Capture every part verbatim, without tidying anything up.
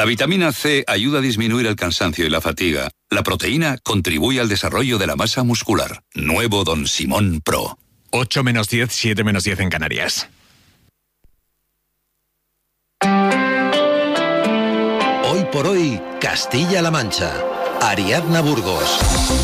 La vitamina C ayuda a disminuir el cansancio y la fatiga. La proteína contribuye al desarrollo de la masa muscular. Nuevo Don Simón Pro. ocho menos diez, siete menos diez en Canarias. Hoy por hoy, Castilla-La Mancha. Ariadna Burgos.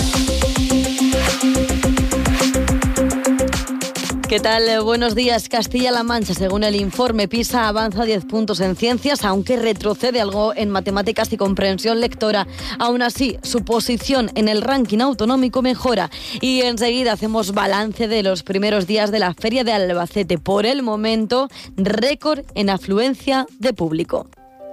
¿Qué tal? Buenos días. Castilla-La Mancha, según el informe PISA, avanza diez puntos en ciencias, aunque retrocede algo en matemáticas y comprensión lectora. Aún así, su posición en el ranking autonómico mejora. Y enseguida hacemos balance de los primeros días de la Feria de Albacete. Por el momento, récord en afluencia de público.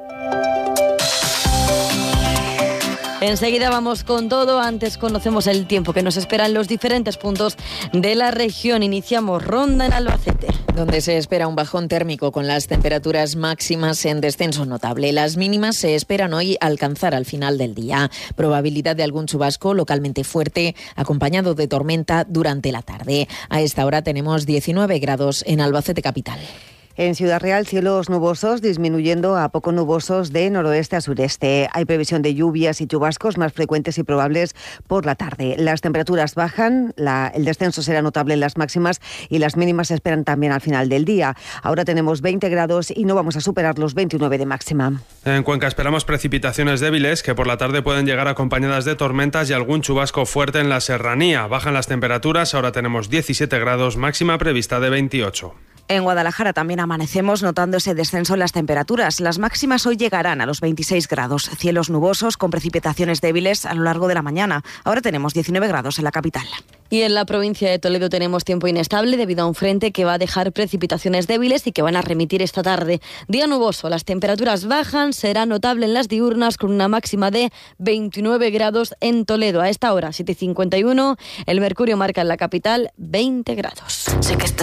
Enseguida vamos con todo. Antes conocemos el tiempo que nos espera en los diferentes puntos de la región. Iniciamos ronda en Albacete, donde se espera un bajón térmico con las temperaturas máximas en descenso notable. Las mínimas se esperan hoy alcanzar al final del día. Probabilidad de algún chubasco localmente fuerte, acompañado de tormenta durante la tarde. A esta hora tenemos diecinueve grados en Albacete capital. En Ciudad Real, cielos nubosos disminuyendo a poco nubosos de noroeste a sureste. Hay previsión de lluvias y chubascos más frecuentes y probables por la tarde. Las temperaturas bajan, la, el descenso será notable en las máximas y las mínimas se esperan también al final del día. Ahora tenemos veinte grados y no vamos a superar los veintinueve de máxima. En Cuenca esperamos precipitaciones débiles que por la tarde pueden llegar acompañadas de tormentas y algún chubasco fuerte en la serranía. Bajan las temperaturas, ahora tenemos diecisiete grados, máxima prevista de veintiocho. En Guadalajara también amanecemos notando ese descenso en las temperaturas. Las máximas hoy llegarán a los veintiséis grados. Cielos nubosos con precipitaciones débiles a lo largo de la mañana. Ahora tenemos diecinueve grados en la capital. Y en la provincia de Toledo tenemos tiempo inestable debido a un frente que va a dejar precipitaciones débiles y que van a remitir esta tarde. Día nuboso, las temperaturas bajan, será notable en las diurnas con una máxima de veintinueve grados en Toledo. A esta hora, siete y cincuenta y uno, el mercurio marca en la capital veinte grados. Sé que estás